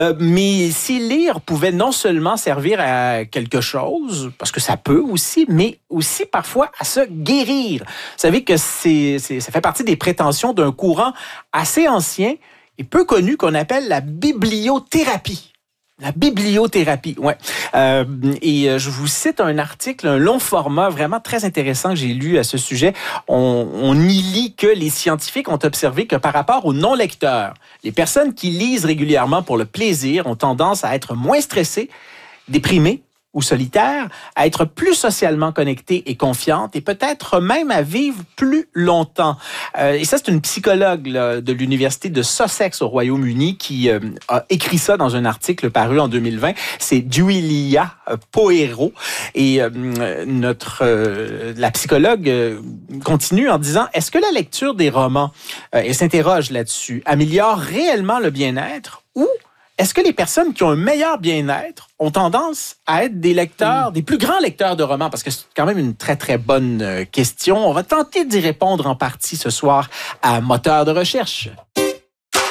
Mais si lire pouvait non seulement servir à quelque chose, parce que ça peut aussi, mais aussi parfois à se guérir. Vous savez que ça fait partie des prétentions d'un courant assez ancien et peu connu qu'on appelle la bibliothérapie. La bibliothérapie, ouais. Je vous cite un article, un long format vraiment très intéressant que j'ai lu à ce sujet. On y lit que les scientifiques ont observé que par rapport aux non-lecteurs, les personnes qui lisent régulièrement pour le plaisir ont tendance à être moins stressées, déprimées ou solitaires, à être plus socialement connectées et confiantes et peut-être même à vivre plus longtemps. Et ça, c'est une psychologue là, de l'Université de Sussex au Royaume-Uni qui a écrit ça dans un article paru en 2020. C'est Giulia Poero. Et la psychologue continue en disant, est-ce que la lecture des romans, elle s'interroge là-dessus, améliore réellement le bien-être ou est-ce que les personnes qui ont un meilleur bien-être ont tendance à être des lecteurs, des plus grands lecteurs de romans? Parce que c'est quand même une très, très bonne question. On va tenter d'y répondre en partie ce soir à Moteur de recherche.